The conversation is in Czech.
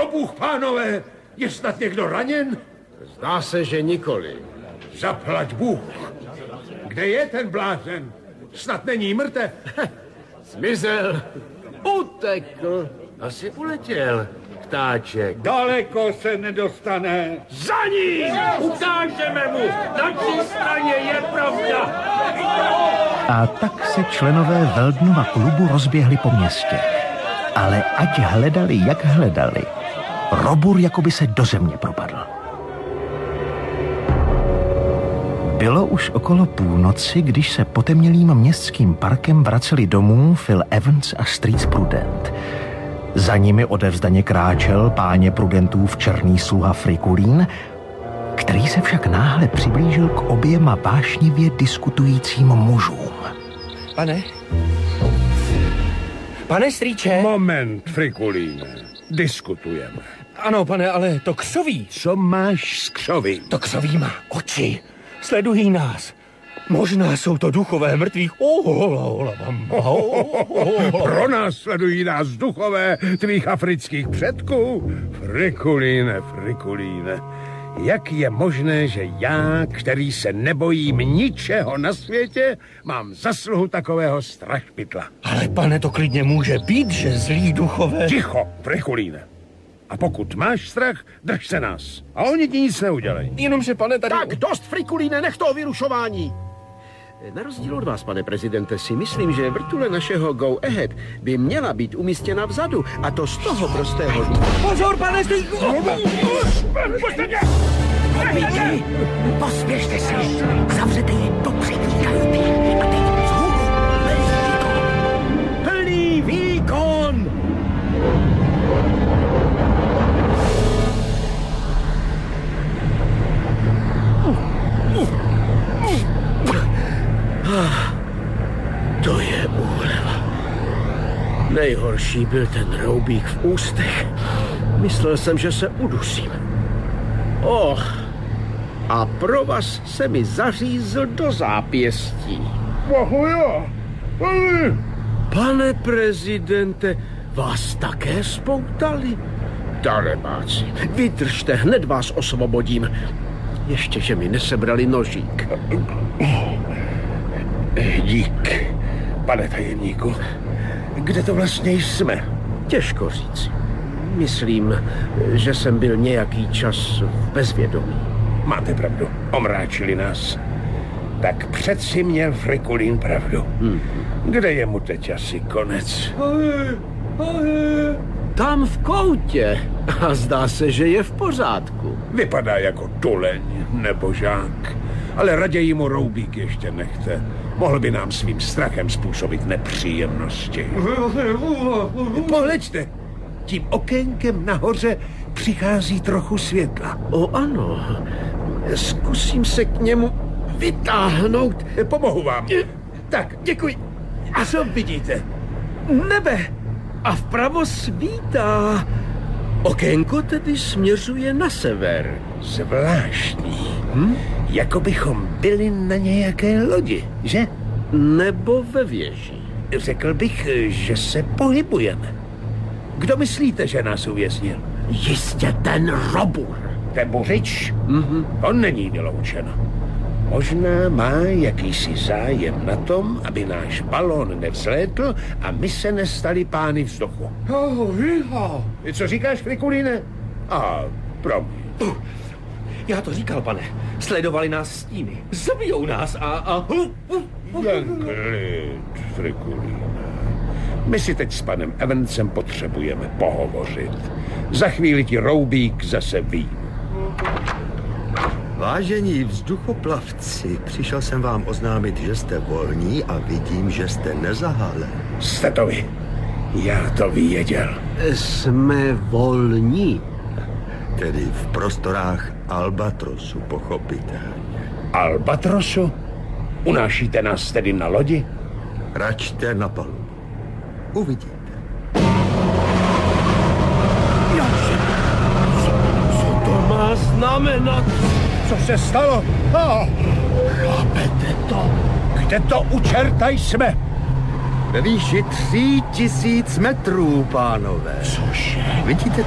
Probůh, pánové, je snad někdo raněn? Zdá se, že nikoli. Zaplať Bůh. Kde je ten blázen? Snad není mrtev. Zmizel. Utekl. Asi uletěl. Ptáček. Daleko se nedostane. Za ním! Ukážeme mu! Na čí straně je pravda! A tak se členové Veldnova klubu rozběhli po městě. Ale ať hledali, jak hledali, Robur jakoby se do země propadl. Bylo už okolo půlnoci, když se potemnělým městským parkem vraceli domů Phil Evans a Streets Prudent. Za nimi odevzdaně kráčel páně Prudentův černý sluha Frikulín, který se však náhle přiblížil k oběma vášnivě diskutujícím mužům. Pane strýče. Moment, Frikulíne. Diskutujeme. Ano, pane, ale to křoví. Co máš s křovím? To křoví má oči. Sledují nás. Možná jsou to duchové mrtvých. Pronásledují nás duchové tvých afrických předků? Frikulíne. Jak je možné, že já, který se nebojím ničeho na světě, mám zasluhu takového strašpitla? Ale pane, to klidně může být, že zlí duchové... Ticho, Frikulíne. A pokud máš strach, drž se nás. A oni ti nic neudělají. Jenomže, pane, tady... Tak, dost, Frikulíne, nech toho vyrušování. Na rozdíl od vás, pane prezidente, si myslím, že vrtule našeho Go Ahead by měla být umístěna vzadu. A to z toho prostého důvodu. Pozor, pane strýku! Lidi, pospěšte se, zavřete je dobře vníkajutý. A teď zhubu, Plný výkon! To je úleva. Nejhorší byl ten roubík v ústech. Myslel jsem, že se udusím. A provaz se mi zařízl do zápěstí. Pane prezidente, vás také spoutali? Darebáci, vydržte, hned vás osvobodím. Ještě, že mi nesebrali nožík. Dík, pane tajemníku. Kde to vlastně jsme? Těžko říct. Myslím, že jsem byl nějaký čas v bezvědomí. Máte pravdu, omráčili nás. Tak přeci měl Frikulín pravdu. Kde je mu teď asi konec? Tam v koutě. A zdá se, že je v pořádku. Vypadá jako tuleň nebo žák. Ale raději mu roubík ještě nechte. Mohl by nám svým strachem způsobit nepříjemnosti. Pohleďte, tím okénkem nahoře přichází trochu světla. Ano, zkusím se k němu vytáhnout. Pomohu vám. Tak, děkuji. A co vidíte? Nebe. A vpravo svítá. Okénko tedy směřuje na sever. Zvláštní. Jako bychom byli na nějaké lodi, že? Nebo ve věži. Řekl bych, že se pohybujeme. Kdo myslíte, že nás uvěznil? Jistě ten Robur. Ten Buřič? To není vyloučeno. Možná má jakýsi zájem na tom, aby náš balón nevzlétl a my se nestali pány vzduchu. Co říkáš, Frikulíne? Promiň. Já to říkal, pane. Sledovali nás stíny. Zabijou nás a... Jen klid, Frikulíne. My si teď s panem Evansem potřebujeme pohovořit. Za chvíli ti roubík zase ví. Vážení vzduchoplavci, přišel jsem vám oznámit, že jste volní a vidím, že jste nezaháleni. Jste to vy. Já to věděl. Jsme volní. Tedy v prostorách Albatrosu, pochopitelně. Albatrosu? Unášíte nás tedy na lodi? Račte na palubu. Uvidíte. Co to má znamenat? Co se stalo? Chápete to? Kde to u čerta jsme? Ve výši 3000 metrů, pánové. Cože? Vidíte